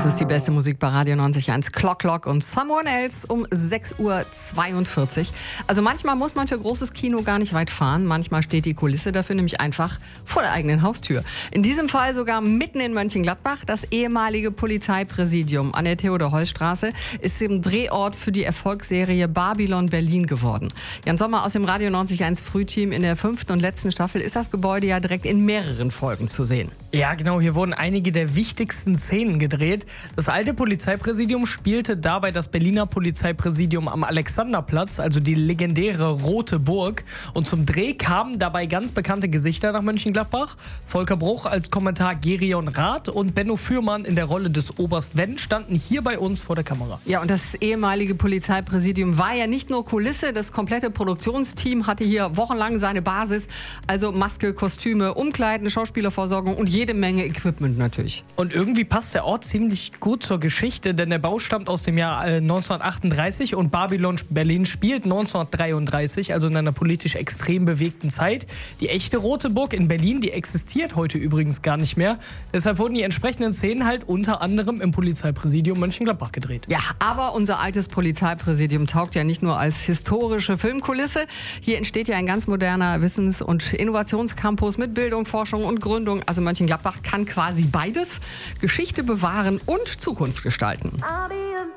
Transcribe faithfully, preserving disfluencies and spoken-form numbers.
Das ist die beste Musik bei Radio neunzig Komma eins. Clock Clock und Someone Else um sechs Uhr zweiundvierzig. Also manchmal muss man für großes Kino gar nicht weit fahren. Manchmal steht die Kulisse dafür nämlich einfach vor der eigenen Haustür. In diesem Fall sogar mitten in Mönchengladbach. Das ehemalige Polizeipräsidium an der Theodor-Heuss-Straße ist zum Drehort für die Erfolgsserie Babylon Berlin geworden. Jan Sommer aus dem Radio neunzig Komma eins Frühteam. In der fünften und letzten Staffel ist das Gebäude ja direkt in mehreren Folgen zu sehen. Ja, genau. Hier wurden einige der wichtigsten Szenen gedreht. Das alte Polizeipräsidium spielte dabei das Berliner Polizeipräsidium am Alexanderplatz, also die legendäre Rote Burg. Und zum Dreh kamen dabei ganz bekannte Gesichter nach Mönchengladbach. Volker Bruch als Kommandant Gerion Rath und Benno Fürmann in der Rolle des Oberst Wendt standen hier bei uns vor der Kamera. Ja, und das ehemalige Polizeipräsidium war ja nicht nur Kulisse, das komplette Produktionsteam hatte hier wochenlang seine Basis. Also Maske, Kostüme, Umkleiden, Schauspielerversorgung und jede Menge Equipment natürlich. Und irgendwie passt der Ort ziemlich gut zur Geschichte, denn der Bau stammt aus dem Jahr äh, neunzehnhundertachtunddreißig und Babylon Berlin spielt neunzehnhundertdreiunddreißig, also in einer politisch extrem bewegten Zeit. Die echte Rote Burg in Berlin, die existiert heute übrigens gar nicht mehr. Deshalb wurden die entsprechenden Szenen halt unter anderem im Polizeipräsidium Mönchengladbach gedreht. Ja, aber unser altes Polizeipräsidium taugt ja nicht nur als historische Filmkulisse. Hier entsteht ja ein ganz moderner Wissens- und Innovationscampus mit Bildung, Forschung und Gründung. Also Mönchengladbach kann quasi beides: Geschichte bewahren und Zukunft gestalten.